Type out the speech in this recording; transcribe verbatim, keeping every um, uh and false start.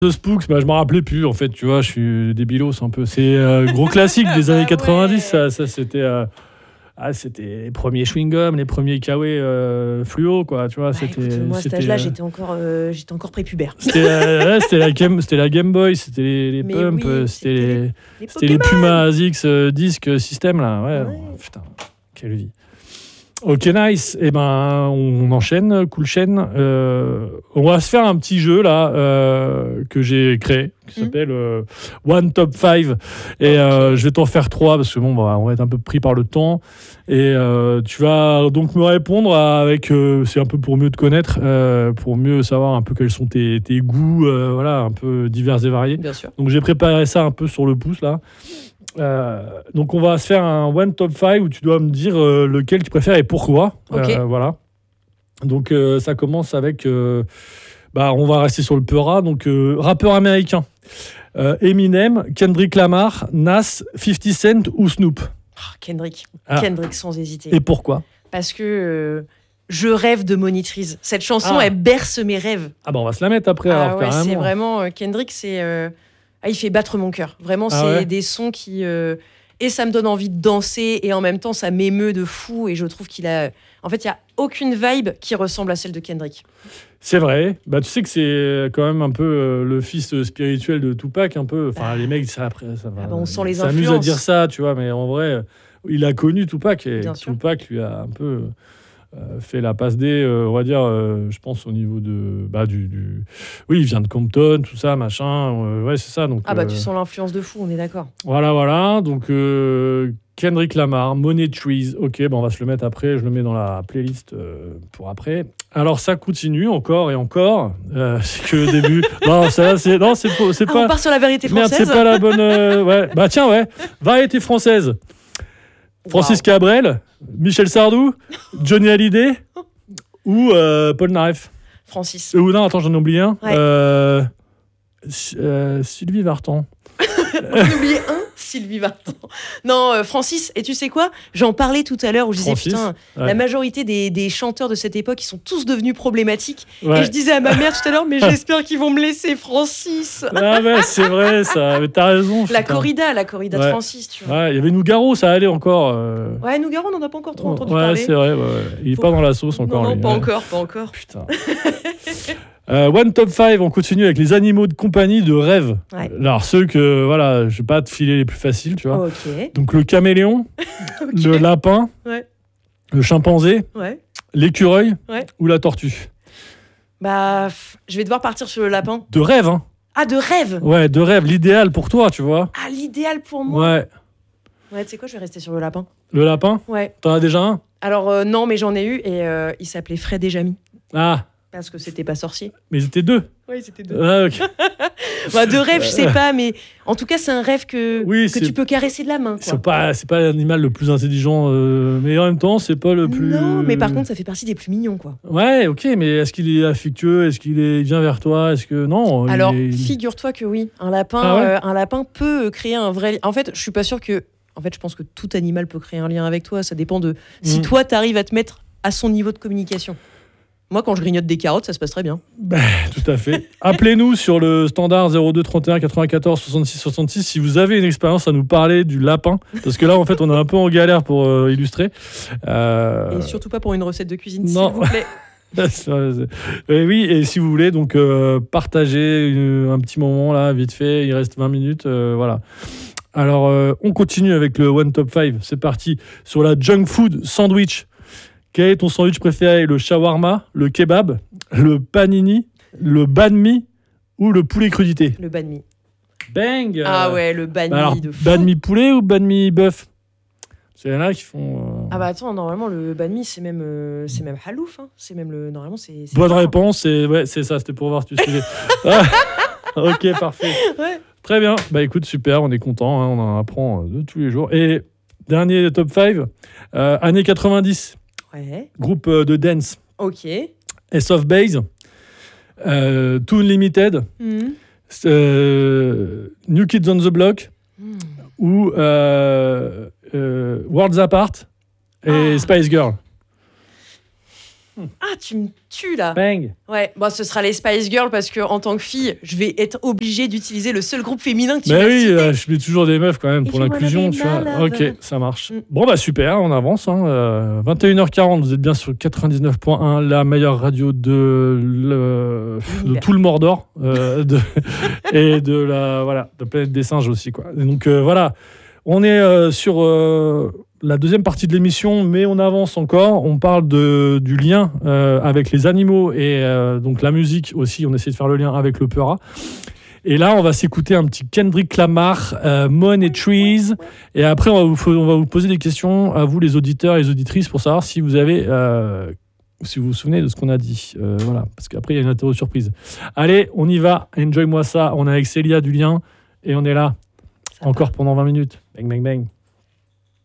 The Spooks, bah, je m'en rappelais plus en fait, tu vois, je suis débilos un peu. C'est euh, gros classique des années quatre-vingt-dix, ouais. ça, ça c'était, euh, ah, c'était les premiers chewing-gums, les premiers Kawaii euh, fluo, quoi, tu vois. Bah, c'était, écoute, moi, à cet âge-là, euh, j'étais encore, euh, j'étais encore prépubère. C'était, euh, ouais, c'était, la Game, c'était la Game Boy, c'était les, les Mais Pump, oui, euh, c'était c'était, les, les, les c'était les Pokémon. Puma A X euh, Disc System, là. Ouais, Ouais. oh, putain, quelle vie. Ok, nice. Eh ben, on enchaîne, cool chaîne. Euh, on va se faire un petit jeu là euh, que j'ai créé, qui Mhm. s'appelle euh, One Top five. Et euh, je vais t'en faire trois parce que bon, bah, on va être un peu pris par le temps. Et euh, tu vas donc me répondre avec, euh, c'est un peu pour mieux te connaître, euh, pour mieux savoir un peu quels sont tes, tes goûts, euh, voilà, un peu divers et variés. Bien sûr. Donc j'ai préparé ça un peu sur le pouce là. Euh, donc on va se faire un one top five où tu dois me dire euh, lequel tu préfères et pourquoi. Ok. Euh, voilà. Donc euh, ça commence avec, euh, bah on va rester sur le peura. Donc euh, rappeur américain. Euh, Eminem, Kendrick Lamar, Nas, fifty Cent ou Snoop. Oh, Kendrick. Ah. Kendrick sans hésiter. Et pourquoi? Parce que euh, je rêve de Monitrice. Cette chanson, Ah. elle berce mes rêves. Ah bah on va se la mettre après. Ah alors, ouais, carrément. c'est vraiment euh, Kendrick, c'est euh, ah, il fait battre mon cœur. Vraiment, Ah c'est ouais. des sons qui euh, et ça me donne envie de danser et en même temps ça m'émeut de fou et je trouve qu'il a en fait il y a aucune vibe qui ressemble à celle de Kendrick. C'est vrai. Bah tu sais que c'est quand même un peu euh, le fils spirituel de Tupac, un peu. Enfin Ah. les mecs, ça après, ça va. Ah bah, on sent les ils s'amusent à influences. dire ça, tu vois, mais en vrai, il a connu Tupac et Bien sûr. Tupac lui a un peu euh, fait la passe D, euh, on va dire, euh, je pense au niveau de, bah du, du- oui, il vient de Compton, tout ça, machin. euh, ouais, c'est ça. Donc Ah bah euh, tu sens l'influence de fou, on est d'accord. voilà, voilà. Donc euh, Kendrick Lamar, Money Trees. Ok, bon, on va se le mettre après. Je le mets dans la playlist euh, pour après. Alors ça continue encore et encore. Euh, c'est que le début. Non, ça, c'est non, c'est pas. C'est Ah, pas... on part sur la vérité Merde, française. c'est pas la bonne. euh, ouais. Bah tiens, ouais. Variété française. Francis Wow. Cabrel, Michel Sardou, Johnny Hallyday ou euh, Paul Naref. Francis. Euh, Ou non, attends, j'en ai oublié un. Ouais. Euh, S- euh, Sylvie Vartan. On a oublié un, Sylvie Vartan. Non, euh, Francis, et tu sais quoi? J'en parlais tout à l'heure où je disais, Francis, putain, ouais. la majorité des, des chanteurs de cette époque, ils sont tous devenus problématiques. Ouais. Et je disais à ma mère tout à l'heure, mais j'espère qu'ils vont me laisser Francis. Ah ouais, c'est vrai, ça. Mais t'as raison. La putain. corrida, la corrida de Ouais. Francis, tu vois. Ouais, il y avait Nougaro, ça allait encore. euh. Ouais, Nougaro, on n'en a pas encore trop entendu ouais, parler. c'est vrai. Ouais, ouais. Il est Faut- pas dans la sauce encore. Non, non, lui, pas ouais. encore, pas encore. Putain. Euh, One Top five, on continue avec les animaux de compagnie de rêve. Ouais. Alors, ceux que, voilà, je vais pas te filer les plus faciles, tu vois. Ok. Donc, le caméléon, Ok. le lapin, Ouais. le chimpanzé, Ouais. l'écureuil Ouais. ou la tortue. Bah, pff, je vais devoir partir sur le lapin. De rêve, hein. Ah, de rêve. Ouais, de rêve, l'idéal pour toi, tu vois. Ah, l'idéal pour moi. Ouais. Ouais, tu sais quoi, je vais rester sur le lapin. Le lapin, Ouais. t'en as déjà un? Alors, euh, non, mais j'en ai eu et euh, il s'appelait Fred et Jamy. Ah, Parce que c'était pas sorcier. mais ils étaient deux. Oui, c'était deux. Ah, ok. Bah, de rêve, je sais pas, mais en tout cas, c'est un rêve que, Oui, que c'est- tu peux caresser de la main. C'est Quoi. pas, c'est pas l'animal le plus intelligent, euh, mais en même temps, c'est pas le plus. Non, mais par contre, ça fait partie des plus mignons, quoi. Ouais, ok, mais est-ce qu'il est affectueux? Est-ce qu'il est... il vient vers toi? Est-ce que. Non. il Alors, est- figure-toi que oui, un lapin, Ah ouais euh, un lapin peut créer un vrai. En fait, je suis pas sûre que. En fait, je pense que tout animal peut créer un lien avec toi. Ça dépend de si Mm. toi, t'arrives à te mettre à son niveau de communication. Moi, quand je grignote des carottes, ça se passe très bien. Bah, tout à fait. Appelez-nous sur le standard zéro deux trente et un quatre-vingt-quatorze soixante-six soixante-six si vous avez une expérience à nous parler du lapin. Parce que là, en fait, on est un peu en galère pour euh, illustrer. Euh, Et surtout pas pour une recette de cuisine, non. s'il vous plaît. c'est vrai, c'est- Et oui, et si vous voulez, donc euh, partagez une- un petit moment là, vite fait, il reste vingt minutes, euh, voilà. Alors, euh, on continue avec le One Top five, c'est parti. Sur la junk food sandwich, quel est ton sandwich préféré? Le shawarma, le kebab, le panini, le banh mi ou le poulet crudité? Le banh mi. Bang! Ah ouais, le banh mi Bah alors, de fou. banh mi poulet ou banh mi bœuf? C'est y en a qui font... euh, Ah bah attends, normalement le banh mi c'est même euh, c'est même halouf, hein. C'est même le normalement c'est. c'est Bonne fort. réponse, c'est ouais, c'est ça, c'était pour voir si tu suivais. Ah, ok, parfait. Ouais. Très bien. Bah écoute, super, on est content, hein, on en apprend euh, de tous les jours. Et dernier top cinq, euh, années quatre-vingt-dix, Ouais. groupe euh, de dance, Ok. S of Base, euh, Toon Limited, Mhm. euh, New Kids on the Block Mhm. ou euh, euh, Worlds Apart et Ah. Spice Girl. Ah, tu me tues là. Bang. Ouais, bon, ce sera les Spice Girls parce que en tant que fille, je vais être obligée d'utiliser le seul groupe féminin que tu Bah m'as oui, cité. euh, je mets toujours des meufs quand même pour If you l'inclusion. wanna be Tu vois. my lover. Ok, ça marche. Mm. Bon, bah super, on avance. Hein. Euh, vingt et une heures quarante, vous êtes bien sur quatre-vingt-dix-neuf point un, la meilleure radio de, le, de tout le Mordor euh, de, et de la, voilà, de la planète des singes aussi. Quoi. Et donc euh, voilà, on est euh, sur euh, la deuxième partie de l'émission, mais on avance encore. On parle de, du lien euh, avec les animaux et euh, donc la musique aussi. On essaie de faire le lien avec l'opéra. Et là, on va s'écouter un petit Kendrick Lamar, euh, Money Trees. Et après, on va, vous, on va vous poser des questions à vous, les auditeurs et les auditrices, pour savoir si vous avez, euh, si vous vous souvenez de ce qu'on a dit. Euh, voilà, parce qu'après, il y a une interview surprise. Allez, on y va. Enjoy-moi ça. On est avec Célia du Lien et on est là Ça encore part. pendant vingt minutes. Bang, bang, bang.